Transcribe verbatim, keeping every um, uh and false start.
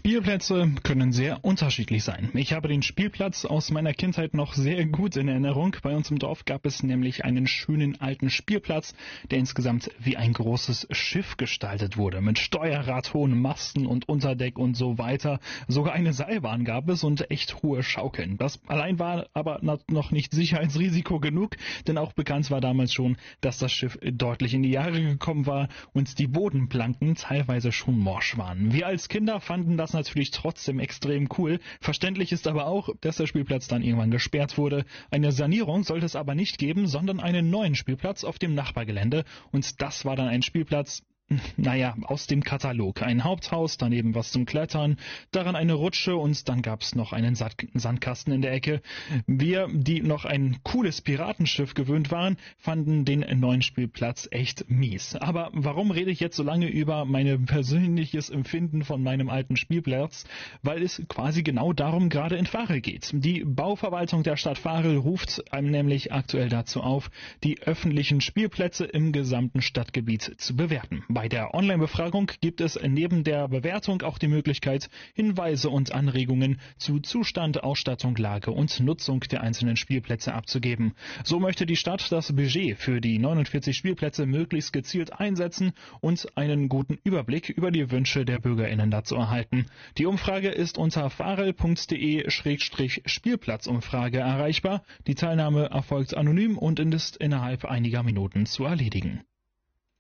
Spielplätze können sehr unterschiedlich sein. Ich habe den Spielplatz aus meiner Kindheit noch sehr gut in Erinnerung. Bei uns im Dorf gab es nämlich einen schönen alten Spielplatz, der insgesamt wie ein großes Schiff gestaltet wurde, mit Steuerrad, hohen Masten und Unterdeck und so weiter. Sogar eine Seilbahn gab es und echt hohe Schaukeln. Das allein war aber noch nicht Sicherheitsrisiko genug, denn auch bekannt war damals schon, dass das Schiff deutlich in die Jahre gekommen war und die Bodenplanken teilweise schon morsch waren. Wir als Kinder fanden das natürlich trotzdem extrem cool. Verständlich ist aber auch, dass der Spielplatz dann irgendwann gesperrt wurde. Eine Sanierung sollte es aber nicht geben, sondern einen neuen Spielplatz auf dem Nachbargelände. Und das war dann ein Spielplatz, naja, aus dem Katalog. Ein Haupthaus, daneben was zum Klettern, daran eine Rutsche und dann gab's noch einen Sandkasten in der Ecke. Wir, die noch ein cooles Piratenschiff gewöhnt waren, fanden den neuen Spielplatz echt mies. Aber warum rede ich jetzt so lange über mein persönliches Empfinden von meinem alten Spielplatz? Weil es quasi genau darum gerade in Varel geht. Die Bauverwaltung der Stadt Varel ruft einem nämlich aktuell dazu auf, die öffentlichen Spielplätze im gesamten Stadtgebiet zu bewerten. Bei der Online-Befragung gibt es neben der Bewertung auch die Möglichkeit, Hinweise und Anregungen zu Zustand, Ausstattung, Lage und Nutzung der einzelnen Spielplätze abzugeben. So möchte die Stadt das Budget für die neunundvierzig Spielplätze möglichst gezielt einsetzen und einen guten Überblick über die Wünsche der BürgerInnen dazu erhalten. Die Umfrage ist unter varel punkt de Schrägstrich Spielplatzumfrage erreichbar. Die Teilnahme erfolgt anonym und ist innerhalb einiger Minuten zu erledigen.